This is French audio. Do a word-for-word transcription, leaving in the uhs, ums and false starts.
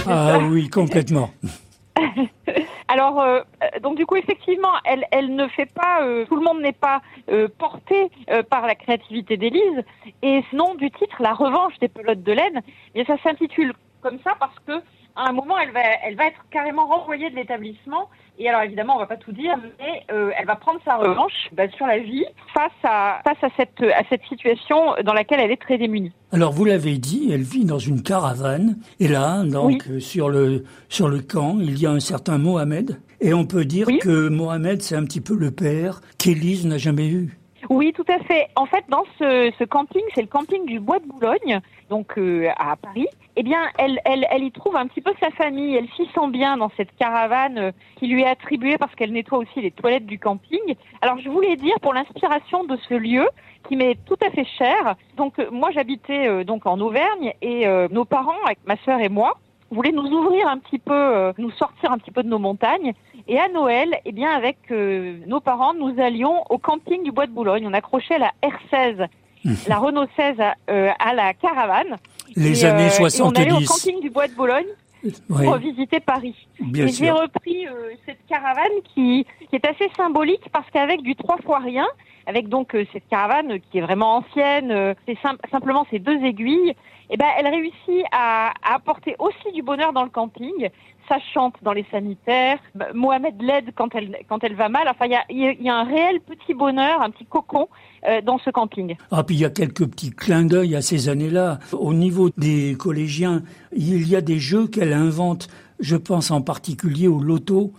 Ah oui, complètement. Alors, euh, donc du coup, effectivement, elle, elle ne fait pas, euh, tout le monde n'est pas euh, porté euh, par la créativité d'Élise. Et ce nom du titre, La revanche des pelotes de laine, eh bien, ça s'intitule comme ça parce que à un moment, elle va, elle va être carrément renvoyée de l'établissement. Et alors, évidemment, on va pas tout dire, mais euh, elle va prendre sa revanche bah, sur la vie face à face à cette à cette situation dans laquelle elle est très démunie. Alors vous l'avez dit, elle vit dans une caravane et là, donc Oui. sur le sur le camp, il y a un certain Mohamed et on peut dire Oui. que Mohamed c'est un petit peu le père qu'Élise n'a jamais eu. Oui, tout à fait. En fait, dans ce, ce camping, c'est le camping du Bois de Boulogne, donc euh, à Paris. Eh bien, elle, elle, elle y trouve un petit peu sa famille. Elle s'y sent bien dans cette caravane euh, qui lui est attribuée parce qu'elle nettoie aussi les toilettes du camping. Alors, je voulais dire pour l'inspiration de ce lieu qui m'est tout à fait cher. Donc, euh, moi, j'habitais euh, donc en Auvergne et euh, nos parents, avec ma sœur et moi, voulaient nous ouvrir un petit peu, euh, nous sortir un petit peu de nos montagnes. Et à Noël, eh bien, avec euh, nos parents, nous allions au camping du Bois de Boulogne. On accrochait la R seize, mmh. la Renault seize à, euh, à la caravane. Les et, années euh, soixante-dix. Et on allait au camping du Bois de Boulogne pour oui. visiter Paris. Bien et sûr. j'ai repris euh, cette caravane qui, qui est assez symbolique parce qu'avec du trois fois rien, avec donc euh, cette caravane qui est vraiment ancienne, euh, c'est sim- simplement ces deux aiguilles, eh ben, elle réussit à, à apporter aussi du bonheur dans le camping. Ça chante dans les sanitaires. Mohamed l'aide quand elle quand elle va mal. Enfin, il y a, il y a un réel petit bonheur, un petit cocon euh, dans ce camping. Ah, puis il y a quelques petits clins d'œil à ces années-là. Au niveau des collégiens, il y a des jeux qu'elle invente. Je pense en particulier au loto.